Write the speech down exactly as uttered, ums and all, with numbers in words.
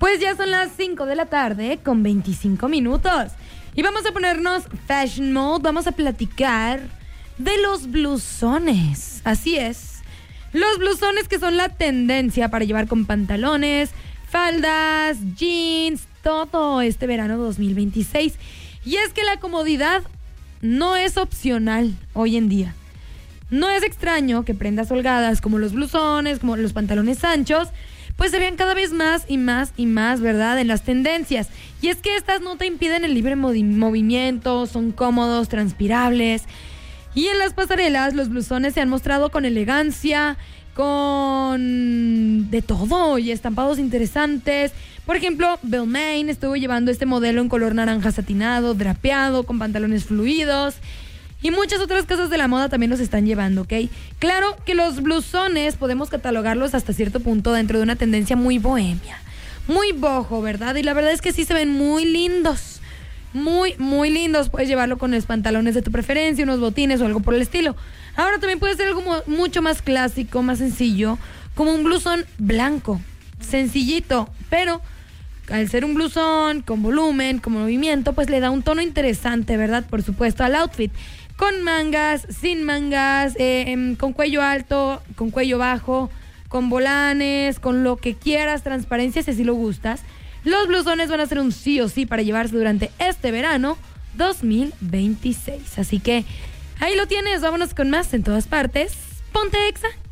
Pues ya son las cinco de la tarde con veinticinco minutos. Y vamos a ponernos fashion mode. Vamos a platicar de los blusones. Así es. Los blusones que son la tendencia para llevar con pantalones, faldas, jeans, todo este verano dos mil veintiséis. Y es que la comodidad no es opcional hoy en día. No es extraño que prendas holgadas como los blusones, como los pantalones anchos, pues se vean cada vez más y más y más, ¿verdad?, en las tendencias. Y es que estas no te impiden el libre movi- movimiento, son cómodos, transpirables. Y en las pasarelas los blusones se han mostrado con elegancia, con de todo y estampados interesantes. Por ejemplo, Balmain estuvo llevando este modelo en color naranja satinado, drapeado, con pantalones fluidos. Y muchas otras casas de la moda también los están llevando, ¿ok? Claro que los blusones podemos catalogarlos hasta cierto punto dentro de una tendencia muy bohemia, muy boho, ¿verdad? Y la verdad es que sí se ven muy lindos, muy, muy lindos. Puedes llevarlo con los pantalones de tu preferencia, unos botines o algo por el estilo. Ahora también puede ser algo mu- mucho más clásico, más sencillo, como un blusón blanco, sencillito, pero al ser un blusón con volumen, con movimiento, pues le da un tono interesante, ¿verdad? Por supuesto, al outfit. Con mangas, sin mangas, eh, con cuello alto, con cuello bajo, con volanes, con lo que quieras, transparencia si así lo gustas. Los blusones van a ser un sí o sí para llevarse durante este verano dos mil veintiséis. Así que ahí lo tienes, vámonos con más en todas partes. Ponte Exa.